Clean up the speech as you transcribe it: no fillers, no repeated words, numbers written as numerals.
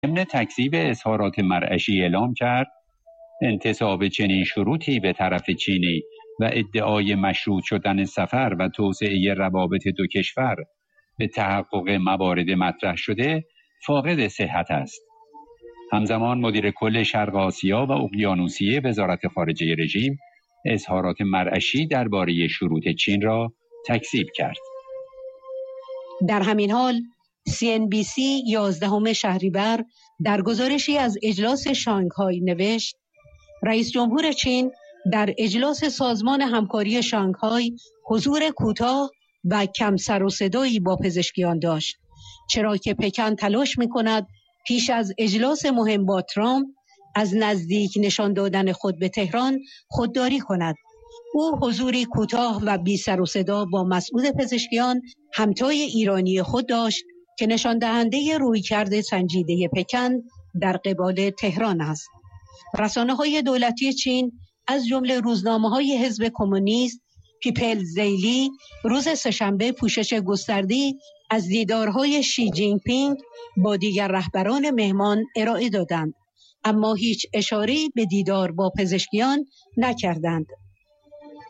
ضمن تکذیب اظهارات مرعشی اعلام کرد انتصاب چنین شروطی به طرف چینی و ادعای مشروط شدن سفر و توسعه روابط دو کشور به تحقق موارد مطرح شده فاقد صحت است. همزمان مدیر کل شرق آسیا و اقیانوسیه وزارت خارجه رژیم اظهارات مرعشی درباره شروط چین را تکذیب کرد. در همین حال CNBC 11 شهریور در گزارشی از اجلاس شانگهای نوشت رئیس جمهور چین در اجلاس سازمان همکاری شانگهای حضور کوتاه و کم سر و صدایی با پزشکیان داشت، چرا که پکن تلاش می‌کند پیش از اجلاس مهم با ترامپ از نزدیک نشان دادن خود به تهران خودداری کند. او حضوری کوتاه و بی سر و صدا با مسئول پزشکیان همتای ایرانی خود داشت که نشان دهنده رویکرد سنجیده پکن در قبال تهران است. رسانه‌های دولتی چین از جمله روزنامه‌های حزب کمونیست پیپلز دیلی روز سه‌شنبه پوشش گسترده‌ای از دیدارهای شی جین پینگ با دیگر رهبران مهمان ارائه دادند، اما هیچ اشاره‌ای به دیدار با پزشکیان نکردند.